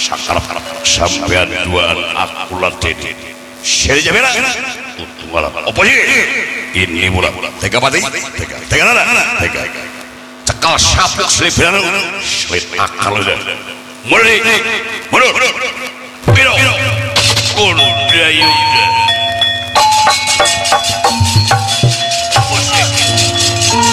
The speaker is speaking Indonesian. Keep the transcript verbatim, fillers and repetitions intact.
sakalap sampean duaan aku latih seri jabera untuk malam apa sih ini mula tega pati tega tega nana tega cekal sapuk selipiranu selit akal udah mulai mundur piro kuda yuda